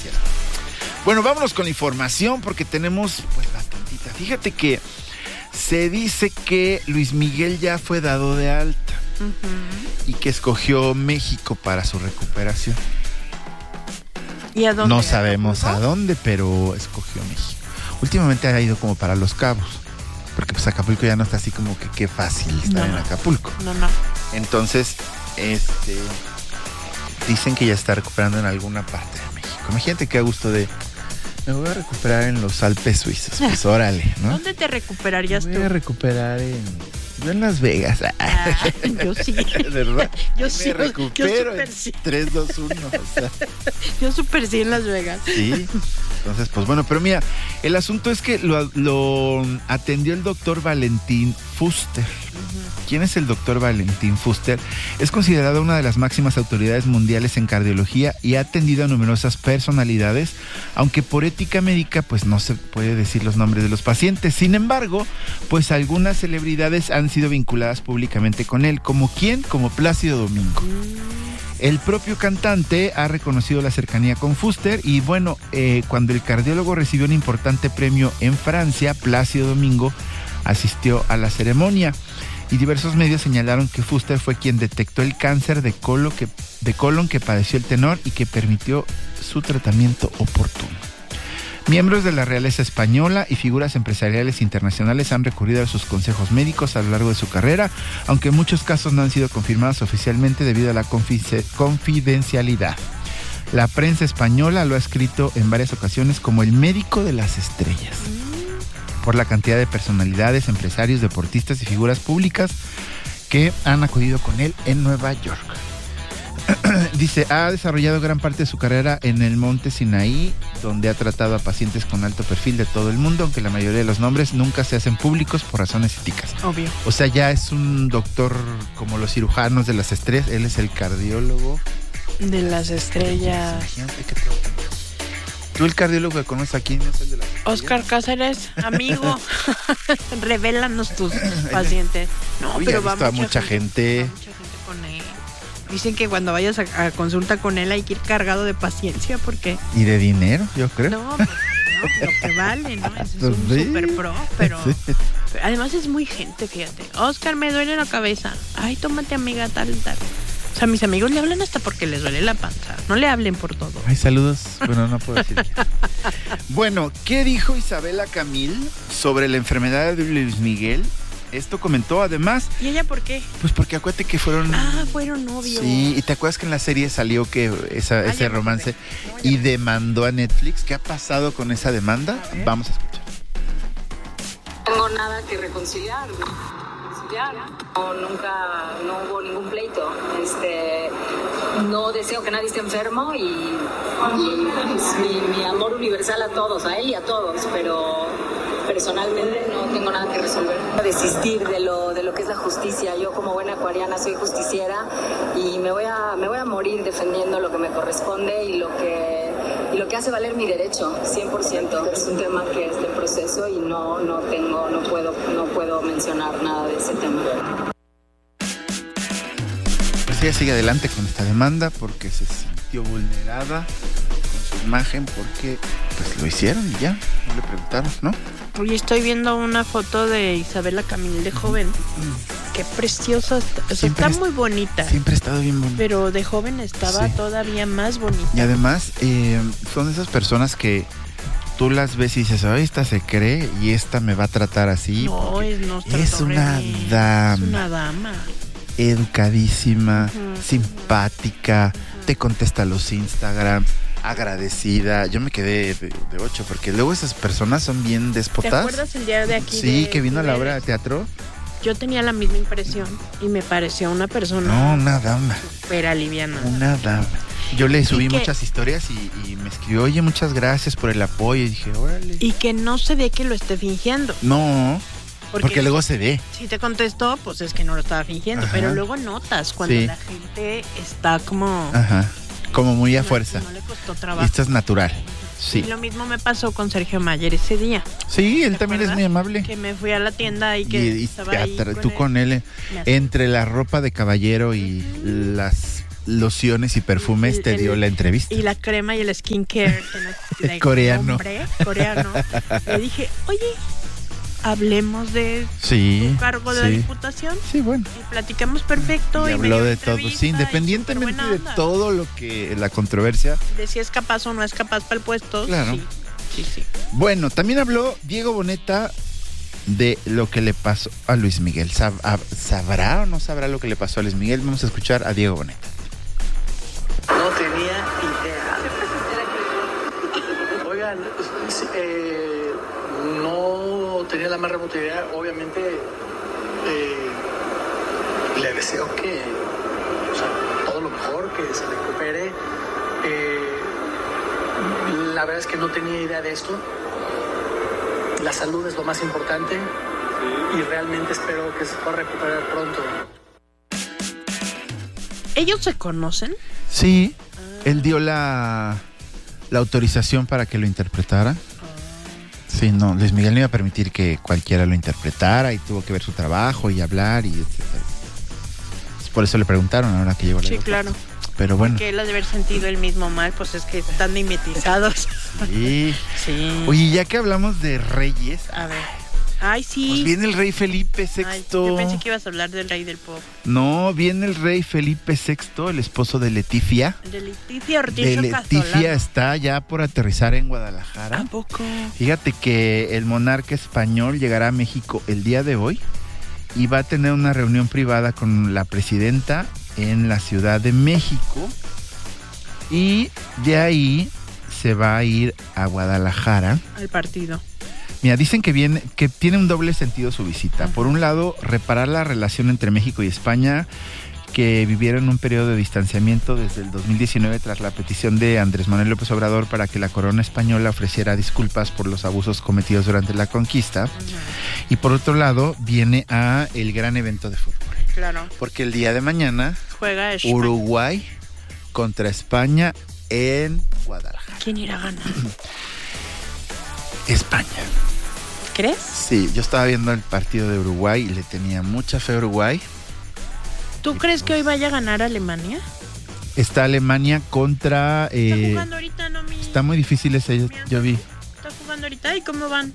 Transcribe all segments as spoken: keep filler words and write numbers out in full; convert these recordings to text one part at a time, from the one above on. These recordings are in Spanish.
cierto. Bueno, vámonos con la información porque tenemos pues bastantita. Fíjate que se dice que Luis Miguel ya fue dado de alta uh-huh. y que escogió México para su recuperación. ¿Y a dónde? No sabemos a dónde, pero escogió México. Últimamente ha ido como para Los Cabos, porque pues Acapulco ya no está así como que qué fácil estar no, en Acapulco. No, no. Entonces, este, dicen que ya está recuperando en alguna parte de México. Imagínate qué a gusto de... Me voy a recuperar en los Alpes suizos. Pues órale, ¿no? ¿Dónde te recuperarías Me tú? voy a recuperar en... Yo en Las Vegas. Ah, yo sí. ¿Verdad? Yo me sí. recupero yo en sí. tres, dos, uno. O sea. Yo súper sí en Las Vegas. Sí. Entonces, pues bueno, pero mira, el asunto es que lo, lo atendió el doctor Valentín Fuster. Uh-huh. ¿Quién es el doctor Valentín Fuster? Es considerado una de las máximas autoridades mundiales en cardiología y ha atendido a numerosas personalidades, aunque por ética médica pues no se puede decir los nombres de los pacientes. Sin embargo, pues algunas celebridades han sido vinculadas públicamente con él. ¿Como quién? Como Plácido Domingo. El propio cantante ha reconocido la cercanía con Fuster y bueno, eh, cuando el cardiólogo recibió un importante premio en Francia, Plácido Domingo asistió a la ceremonia y diversos medios señalaron que Fuster fue quien detectó el cáncer de colon que, de colon que padeció el tenor y que permitió su tratamiento oportuno. Miembros de la realeza española y figuras empresariales internacionales han recurrido a sus consejos médicos a lo largo de su carrera, aunque en muchos casos no han sido confirmados oficialmente debido a la confidencialidad. La prensa española lo ha escrito en varias ocasiones como el médico de las estrellas, por la cantidad de personalidades, empresarios, deportistas y figuras públicas que han acudido con él en Nueva York. Dice, ha desarrollado gran parte de su carrera en el Monte Sinaí, donde ha tratado a pacientes con alto perfil de todo el mundo, aunque la mayoría de los nombres nunca se hacen públicos por razones éticas. Obvio. O sea, ya es un doctor como los cirujanos de las estrellas, él es el cardiólogo de las estrellas. Imagínate que te... ¿Tú el cardiólogo que conoces aquí no es el de las estrellas? Oscar Cáceres, amigo, revélanos tus pacientes. No, Oye, pero va mucha, mucha, mucha gente. gente. Va mucha gente con él. Dicen que cuando vayas a, a consulta con él hay que ir cargado de paciencia porque... Y de dinero, yo creo. No, pues, no, lo que vale, ¿no? Ese es un Sí. super pro, pero, Sí. pero además es muy gente, fíjate. Oscar, me duele la cabeza. Ay, tómate, amiga, tal, tal. O sea, mis amigos le hablan hasta porque les duele la panza. No le hablen por todo. Ay, saludos. Bueno, no puedo decir. Bueno, ¿qué dijo Isabela Camil sobre la enfermedad de Luis Miguel? Esto comentó además. ¿Y ella por qué? Pues porque acuérdate que fueron... Ah, fueron novios. Sí, y te acuerdas que en la serie salió que esa, ah, ese romance no, y demandó a Netflix. ¿Qué ha pasado con esa demanda? Vamos a escuchar. No tengo nada que reconciliar. reconciliar. No, nunca, no hubo ningún pleito. Este, no deseo que nadie esté enfermo y, y pues, mi, mi amor universal a todos, a él y a todos, pero... personalmente no tengo nada que resolver. Desistir de lo, de lo que es la justicia. Yo como buena acuariana soy justiciera y me voy a, me voy a morir defendiendo lo que me corresponde y lo que, y lo que hace valer mi derecho, cien por ciento. Es un tema que está en proceso y no, no tengo, no puedo, no puedo mencionar nada de ese tema. Pues ella sigue adelante con esta demanda porque se sintió vulnerada con su imagen porque pues lo hicieron y ya, no le preguntaron, ¿no? Oye, estoy viendo una foto de Isabela Camil de joven. Qué preciosa está. O sea, está muy bonita. Siempre ha estado bien bonita. Pero de joven estaba sí. todavía más bonita. Y además, eh, son esas personas que tú las ves y dices, ay, esta se cree y esta me va a tratar así. No, es, nos es una dama. Es una dama. Educadísima, uh-huh. simpática, uh-huh. te contesta los Instagram. Agradecida, yo me quedé de, de ocho porque luego esas personas son bien déspotas. ¿Te acuerdas el día de aquí? Sí, de, que vino de, a la obra de teatro. Yo tenía la misma impresión y me pareció una persona. No, una dama. Súper aliviana. Una dama. Yo le subí muchas historias y, y me escribió, oye, muchas gracias por el apoyo. Y dije, órale. Y que no se ve que lo esté fingiendo. No, porque, porque luego se ve. Si te contestó, pues es que no lo estaba fingiendo. Ajá. Pero luego notas cuando sí. la gente está como... Ajá. Como muy a no, fuerza. No le costó trabajo. Esto es natural. Sí. Y lo mismo me pasó con Sergio Mayer ese día. Sí, él también es muy amable. Que me fui a la tienda y que y, y estaba ahí atra- con tú él. con él entre la ropa de caballero y las lociones y perfumes El- te el- dio la entrevista? Y la crema y el skincare. Que no, de Coreano. Hombre, coreano. Le dije, oye, hablemos de Sí. tu cargo de sí. la diputación Sí, bueno. y platicamos perfecto. Y Y, me habló dio de todo, entrevista sí, y independientemente superbuena de onda. todo lo que la controversia. De si es capaz o no es capaz para el puesto. Claro. Sí, sí, sí. Bueno, también habló Diego Boneta de lo que le pasó a Luis Miguel. Sab- a- ¿Sabrá o no sabrá lo que le pasó a Luis Miguel? Vamos a escuchar a Diego Boneta. No tenía idea. Oigan, eh, no tenía la más remota idea. Obviamente, eh, le deseo que, o sea, todo lo mejor, que se recupere. Eh, la verdad es que no tenía idea de esto. La salud es lo más importante y realmente espero que se pueda recuperar pronto. ¿Ellos se conocen? Sí, él dio la, la autorización para que lo interpretara. Sí, no, Luis Miguel no iba a permitir que cualquiera lo interpretara y tuvo que ver su trabajo y hablar y etcétera. Por eso le preguntaron ahora que llegó la Sí, claro. Pero bueno. Que él ha de haber sentido el mismo mal, pues es que están mimetizados. Sí. Sí. Oye, ya que hablamos de reyes, A ver. Ay, sí. pues viene el rey Felipe sexto. Ay, yo pensé que ibas a hablar del rey del pop. No, viene el rey Felipe sexto, el esposo de Leticia. De Leticia Ortiz De Leticia está ya por aterrizar en Guadalajara. ¿A poco? Fíjate que el monarca español llegará a México el día de hoy y va a tener una reunión privada con la presidenta en la Ciudad de México y de ahí se va a ir a Guadalajara. Al partido. Mira, dicen que viene, que tiene un doble sentido su visita. Por un lado, reparar la relación entre México y España, que vivieron un periodo de distanciamiento desde el dos mil diecinueve tras la petición de Andrés Manuel López Obrador para que la corona española ofreciera disculpas por los abusos cometidos durante la conquista. Uh-huh. Y por otro lado, viene a el gran evento de fútbol. Claro. Porque el día de mañana juega España. Uruguay contra España en Guadalajara. ¿Quién irá a ganar? España. ¿Crees? Sí, yo estaba viendo el partido de Uruguay y le tenía mucha fe a Uruguay. ¿Tú crees que hoy vaya a ganar Alemania? Está Alemania contra... Eh, está jugando ahorita, ¿no? Mi... Está muy difícil ese, yo, yo vi. Está jugando ahorita, ¿y cómo van?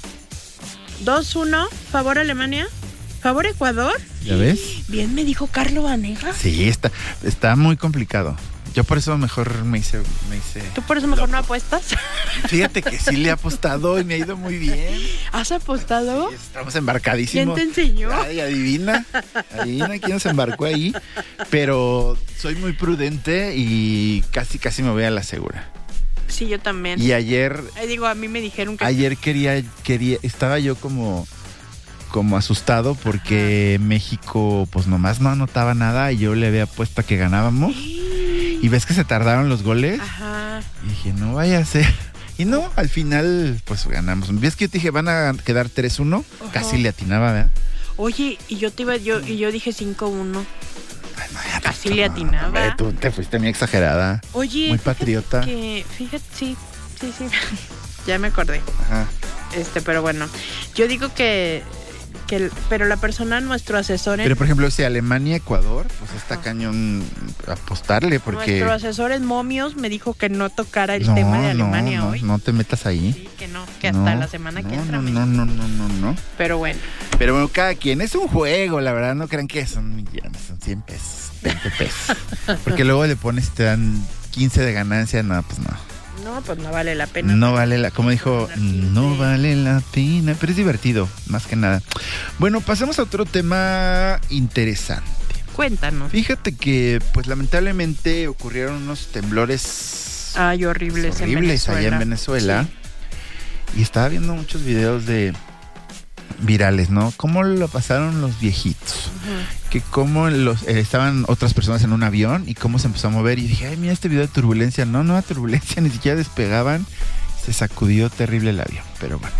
dos uno, favor Alemania, favor Ecuador. ¿Ya ves? Bien me dijo Carlo Vanega. Sí, está, está muy complicado. Yo por eso mejor me hice... Me hice ¿Tú por eso mejor loco. No apuestas? Fíjate que sí le he apostado y me ha ido muy bien. ¿Has apostado? Sí, estamos embarcadísimos. ¿Quién te enseñó? Ay, adivina, adivina quién se embarcó ahí. Pero soy muy prudente y casi casi me voy a la segura. Sí, yo también. Y ayer... Ay, digo, a mí me dijeron que... Ayer quería, quería, estaba yo como... como asustado porque Ajá. México pues nomás no anotaba nada y yo le había puesto a que ganábamos. Y ves que se tardaron los goles. Ajá. Y dije, no vaya a ser. Y no, al final pues ganamos. ¿Ves que yo te dije van a quedar tres uno? Ajá. Casi le atinaba, ¿verdad? Oye, y yo te iba, yo, y yo dije cinco uno. Ay, no, ya, Casi no, le atinaba. No, no, tú te fuiste muy exagerada. Oye, muy patriota. Que, fíjate, sí, sí, sí. Ya me acordé. Ajá. Este, pero bueno, yo digo que Que, pero la persona, nuestro asesor... En... Pero, por ejemplo, si Alemania, Ecuador, pues está Ajá. cañón apostarle porque... Nuestro asesor en momios me dijo que no tocara el no, tema de Alemania no, hoy. No, no te metas ahí. Sí, que no, que hasta no, la semana no, que entra. No, no, no, no, no, no. Pero bueno. Pero bueno, cada quien. Es un juego, la verdad. No crean que son millones, son cien pesos, veinte pesos. Porque luego le pones, te dan quince de ganancia. No, pues no. No, pues no vale la pena. No vale la, como dijo, no vale la pena, pero es divertido, más que nada. Bueno, pasamos a otro tema interesante. Cuéntanos. Fíjate que, pues lamentablemente ocurrieron unos temblores Ay, horribles, horribles en Venezuela. allá en Venezuela. Sí. Y estaba viendo muchos videos de virales, ¿no? Cómo lo pasaron los viejitos. Uh-huh. Que cómo los, eh, estaban otras personas en un avión y cómo se empezó a mover. Y dije, ay, mira este video de turbulencia. No, no era turbulencia, ni siquiera despegaban. Se sacudió terrible el avión. Pero bueno.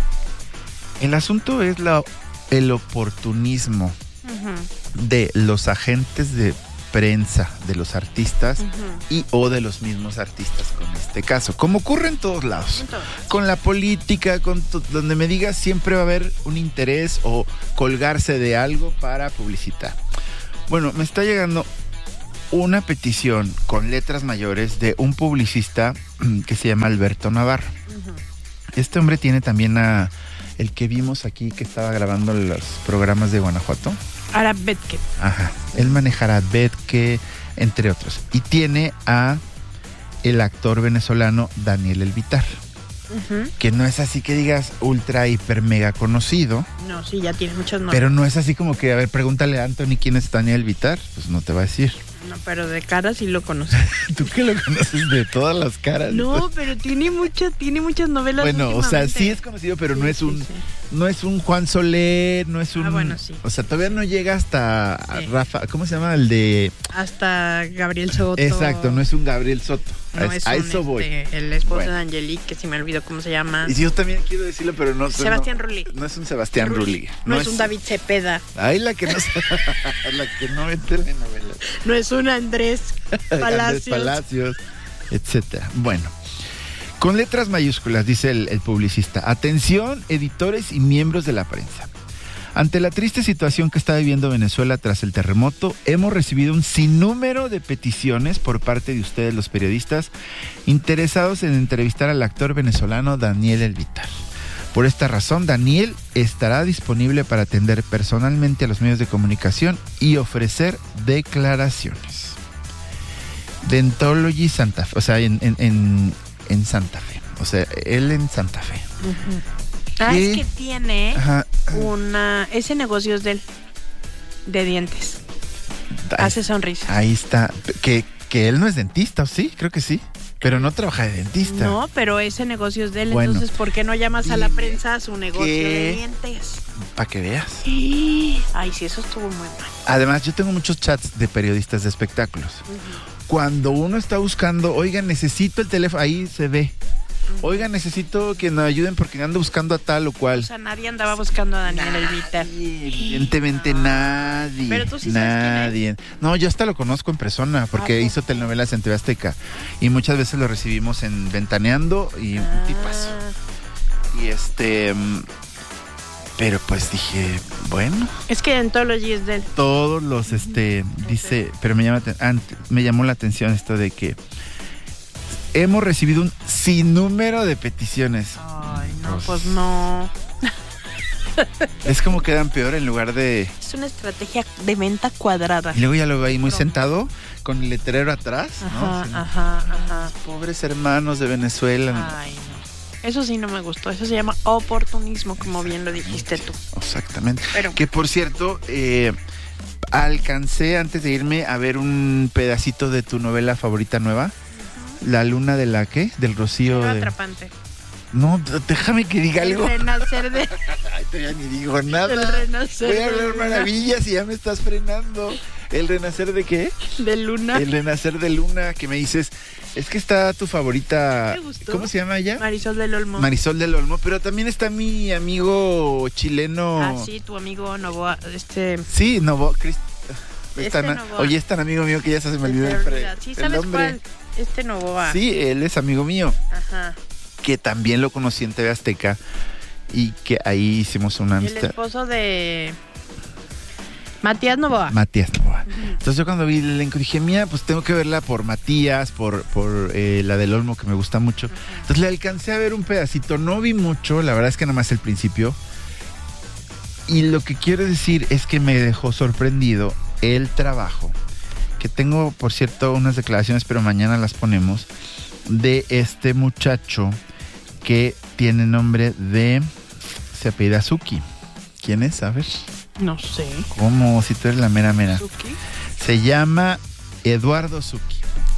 El asunto es la, el oportunismo uh-huh. de los agentes de prensa, de los artistas uh-huh. y o de los mismos artistas con este caso, como ocurre en todos lados. Entonces, con la política, con to- donde me digas siempre va a haber un interés o colgarse de algo para publicitar. Bueno, me está llegando una petición con letras mayores de un publicista que se llama Alberto Navarro. Uh-huh. Este hombre tiene también a el que vimos aquí que estaba grabando los programas de Guanajuato. Arad Betke. Ajá. Él maneja Arad Betke, entre otros. Y tiene a el actor venezolano Daniel Elvitar. Uh-huh. Que no es así que digas ultra, hiper, mega conocido. No, sí, ya tiene muchos nombres. Pero no es así como que, a ver, pregúntale a Anthony quién es Daniel Elvitar. Pues no te va a decir. No, pero de cara sí lo conoces. ¿Tú que lo conoces de todas las caras? No, pero tiene muchas, tiene muchas novelas. Bueno, o sea, sí es conocido, pero sí, no es un, sí, sí. no es un Juan Soler, no es un. Ah, bueno, sí. O sea, todavía no llega hasta sí. Rafa, ¿cómo se llama? El de. Hasta Gabriel Soto. Exacto, no es un Gabriel Soto. No a, es a un, eso voy. Este, el esposo bueno. de Angelique, que se me olvidó cómo se llama. Y yo también quiero decirlo, pero no. Sebastián no, Rulli. No es un Sebastián Rulli. No, no es un David Cepeda. Ay, la que no la que no ve telenovelas. No es un Andrés Palacios. Andrés Palacios, etcétera. Bueno, con letras mayúsculas, dice el, el publicista. Atención, editores y miembros de la prensa. Ante la triste situación que está viviendo Venezuela tras el terremoto, hemos recibido un sinnúmero de peticiones por parte de ustedes, los periodistas, interesados en entrevistar al actor venezolano Daniel Elvitar. Por esta razón, Daniel estará disponible para atender personalmente a los medios de comunicación y ofrecer declaraciones. Dentology Santa Fe, o sea, en, en, en, en Santa Fe. O sea, él en Santa Fe. Uh-huh. Ah, es que tiene Ajá. una... Ese negocio es de él, de dientes. Ahí, hace sonrisas. Ahí está. Que, que él no es dentista, ¿o sí? Creo que sí. Pero no trabaja de dentista. No, pero ese negocio es de él. Bueno, entonces, ¿por qué no llamas a la prensa a su negocio de dientes? Para que veas. Sí. Ay, sí, eso estuvo muy mal. Además, yo tengo muchos chats de periodistas de espectáculos. Uh-huh. Cuando uno está buscando, oigan, necesito el teléfono, ahí se ve. Oigan, necesito que nos ayuden porque ando buscando a tal o cual. O sea, nadie andaba buscando a Daniel Elvitar. Evidentemente no. nadie. Pero tú sí nadie. sabes quién es. No, yo hasta lo conozco en persona porque ah, hizo telenovelas en T V Azteca y muchas veces lo recibimos en Ventaneando y ah. un tipazo. Y este... Pero pues dije, bueno. Es que Dentology es de él. Todos los, este, dice, pero me llama, me llamó la atención esto de que hemos recibido un sinnúmero de peticiones. Ay, no, pues, pues no. Es como quedan peor en lugar de... Es una estrategia de venta cuadrada. Y luego ya lo veo ahí muy sentado, con el letrero atrás, ajá, ¿no? Ajá, ajá. Pobres hermanos de Venezuela. Ay, no. Eso sí no me gustó. Eso se llama oportunismo, como bien lo dijiste tú. Exactamente. Pero... Que por cierto, eh, alcancé antes de irme a ver un pedacito de tu novela favorita nueva. La luna de la ¿qué? Del Rocío. Era de... atrapante. No, déjame que diga el algo. El renacer de... Ay, todavía ni digo nada. El renacer Voy a hablar de maravillas y ya me estás frenando. ¿El renacer de qué? De luna. El renacer de luna, que me dices, es que está tu favorita. ¿Te gustó? ¿Cómo se llama ella? Marisol del Olmo. Marisol del Olmo, pero también está mi amigo chileno. Ah, sí, tu amigo Novoa, este... Sí, Novoa, Crist... Este Novoa. Oye, es tan amigo mío que ya se me olvidó el, pre... Sí, ¿sabes el nombre? ¿Cuál? Este Novoa. Sí, él es amigo mío. Ajá. Que también lo conocí en T V Azteca y que ahí hicimos una amistad. El esposo de Matías Novoa. Matías Novoa. Uh-huh. Entonces yo cuando vi el elenco dije, mira, pues tengo que verla por Matías, por, por eh, la del Olmo, que me gusta mucho. Uh-huh. Entonces le alcancé a ver un pedacito, no vi mucho, la verdad es que nomás el principio. Y lo que quiero decir es que me dejó sorprendido el trabajo, que tengo, por cierto, unas declaraciones, pero mañana las ponemos, de este muchacho que tiene nombre de... se apellida Suki. ¿Quién es? A ver. No sé. ¿Cómo? Si tú eres la mera mera. ¿Suki? Se llama Eduardo Suki.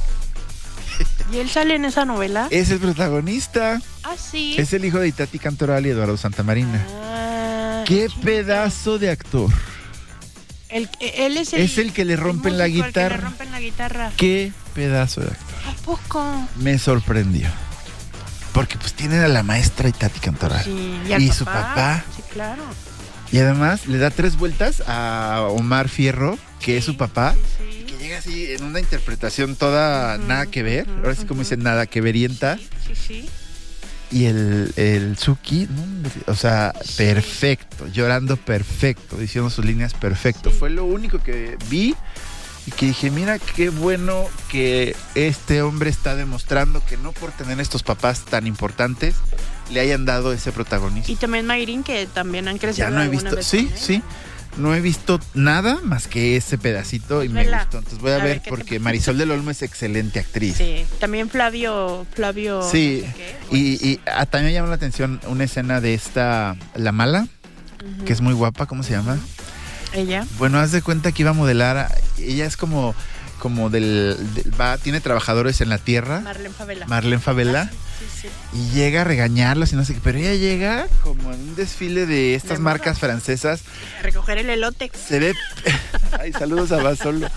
¿Y él sale en esa novela? Es el protagonista. Ah, sí. Es el hijo de Itati Cantoral y Eduardo Santamarina. Ah, ¡qué pedazo de actor! El, él es el... Es el que le rompen el la músico, guitarra. El que le rompen la guitarra. ¡Qué pedazo de actor! ¿A poco? Me sorprendió. Porque pues tienen a la maestra Itati Cantoral. Sí, y, y papá? su papá. Sí, claro. Y además le da tres vueltas a Omar Fierro, que sí, es su papá. Sí, sí. Que llega así en una interpretación toda uh-huh, nada que ver. Uh-huh, Ahora sí como uh-huh. dicen, nada que verienta. Sí, sí, sí. Y el, el Suki, no, o sea, sí. perfecto, llorando perfecto, diciendo sus líneas perfecto. Sí. Fue lo único que vi y que dije, mira qué bueno que este hombre está demostrando que no por tener estos papás tan importantes le hayan dado ese protagonismo. Y también Mayrin, que también han crecido. Ya no he alguna visto, vez sí, con él. sí, no he visto nada más que ese pedacito y me Vela. gustó. Entonces voy a, A ver, ver, ¿qué te porque parece? Marisol del Olmo es excelente actriz. Sí, también Flavio, Flavio. Sí, no sé qué, y, y ah, también me llamó la atención una escena de esta, La Mala, Ujú. que es muy guapa, ¿cómo se llama? Ella. Bueno, haz de cuenta que iba a modelar, a- ella es como, como del, del- va, tiene trabajadores en la tierra, Marlene Favela. Marlene Favela, Sí, sí. y llega a regañarlos y no sé qué, pero ella llega como en un desfile de estas De marcas moda. francesas, A recoger el elote. se ve, ay, saludos a Basolo,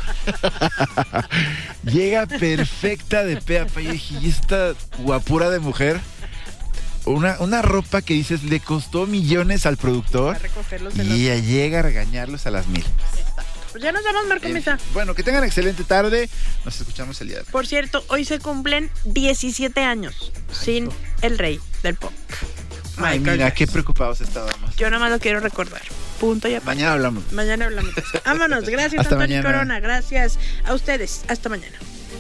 llega perfecta de pe a pa, y yo dije, ¿y esta guapura de mujer? Una, una ropa que dices, le costó millones al A productor, recoger los y elotes. ella llega a regañarlos a las mil. Pues ya nos vamos, Marco En Mesa. fin, bueno, que tengan excelente tarde. Nos escuchamos el día de hoy. Por cierto, hoy se cumplen diecisiete años sin el rey del pop. Ay, Michael mira, Jackson. qué preocupados estábamos. Yo nada más lo quiero recordar. Punto y aparte. Mañana hablamos. Mañana hablamos de eso. Vámonos. Gracias, Hasta Antonio mañana. Corona. Gracias a ustedes. Hasta mañana.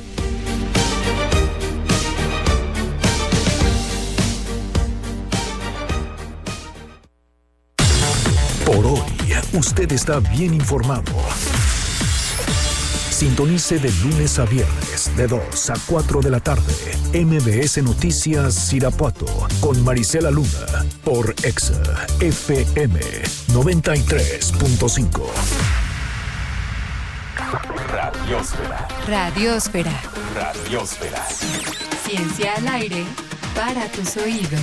Por hoy, usted está bien informado. Sintonice de lunes a viernes, de dos a cuatro de la tarde, M B S Noticias Irapuato, con Marisela Luna, por Exa F M noventa y tres punto cinco. Radiosfera. Radiosfera. Radiosfera. Ciencia al aire para tus oídos.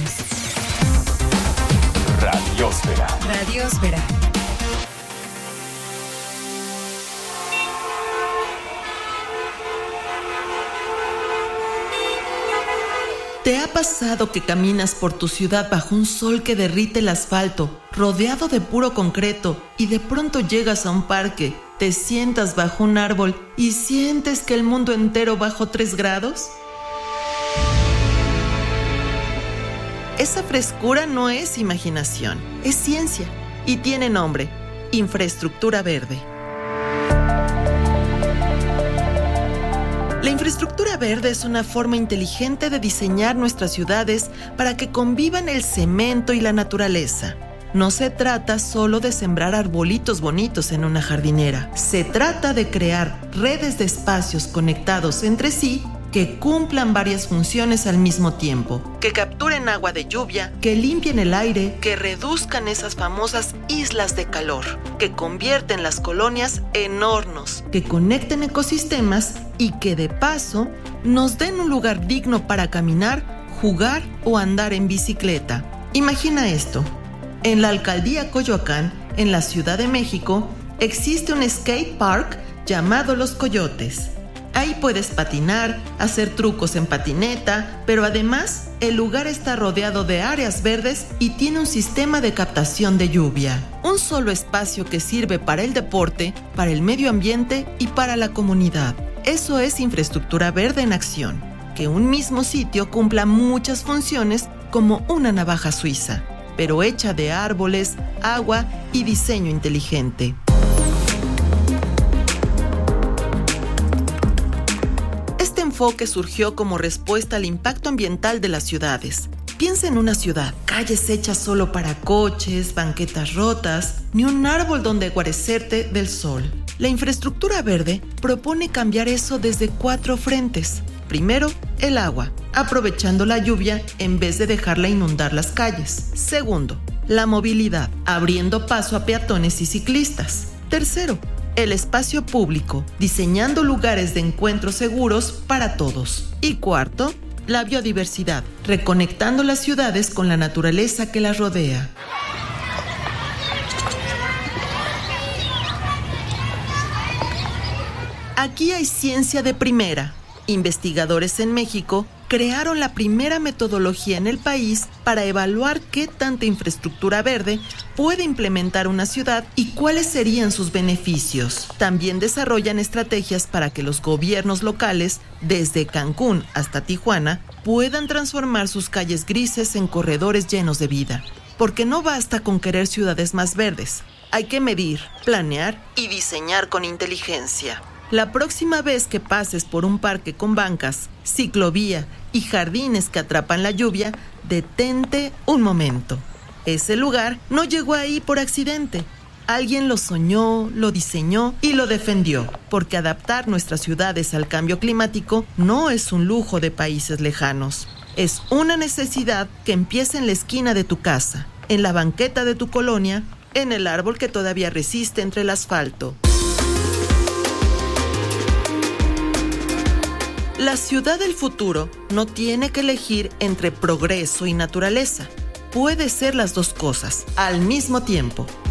Radiosfera. Radiosfera. ¿Te ha pasado que caminas por tu ciudad bajo un sol que derrite el asfalto, rodeado de puro concreto, y de pronto llegas a un parque, te sientas bajo un árbol y sientes que el mundo entero bajó tres grados? Esa frescura no es imaginación, es ciencia y tiene nombre: infraestructura verde. La infraestructura verde es una forma inteligente de diseñar nuestras ciudades para que convivan el cemento y la naturaleza. No se trata solo de sembrar arbolitos bonitos en una jardinera. Se trata de crear redes de espacios conectados entre sí que cumplan varias funciones al mismo tiempo, que capturen agua de lluvia, que limpien el aire, que reduzcan esas famosas islas de calor, que convierten las colonias en hornos, que conecten ecosistemas y que de paso nos den un lugar digno para caminar, jugar o andar en bicicleta. Imagina esto: en la alcaldía Coyoacán, en la Ciudad de México, existe un skate park llamado Los Coyotes. Ahí puedes patinar, hacer trucos en patineta, pero además el lugar está rodeado de áreas verdes y tiene un sistema de captación de lluvia. Un solo espacio que sirve para el deporte, para el medio ambiente y para la comunidad. Eso es infraestructura verde en acción. Que un mismo sitio cumpla muchas funciones como una navaja suiza, pero hecha de árboles, agua y diseño inteligente. Este enfoque surgió como respuesta al impacto ambiental de las ciudades. Piensa en una ciudad, calles hechas solo para coches, banquetas rotas, ni un árbol donde guarecerte del sol. La infraestructura verde propone cambiar eso desde cuatro frentes. Primero, el agua, aprovechando la lluvia en vez de dejarla inundar las calles. Segundo, la movilidad, abriendo paso a peatones y ciclistas. Tercero, el espacio público, diseñando lugares de encuentro seguros para todos. Y cuarto, la biodiversidad, reconectando las ciudades con la naturaleza que las rodea. Aquí hay ciencia de primera. Investigadores en México crearon la primera metodología en el país para evaluar qué tanta infraestructura verde puede implementar una ciudad y cuáles serían sus beneficios. También desarrollan estrategias para que los gobiernos locales, desde Cancún hasta Tijuana, puedan transformar sus calles grises en corredores llenos de vida. Porque no basta con querer ciudades más verdes. Hay que medir, planear y diseñar con inteligencia. La próxima vez que pases por un parque con bancas, ciclovía y jardines que atrapan la lluvia, detente un momento. Ese lugar no llegó ahí por accidente. Alguien lo soñó, lo diseñó y lo defendió, porque adaptar nuestras ciudades al cambio climático no es un lujo de países lejanos. Es una necesidad que empieza en la esquina de tu casa, en la banqueta de tu colonia, en el árbol que todavía resiste entre el asfalto. La ciudad del futuro no tiene que elegir entre progreso y naturaleza. Puede ser las dos cosas al mismo tiempo.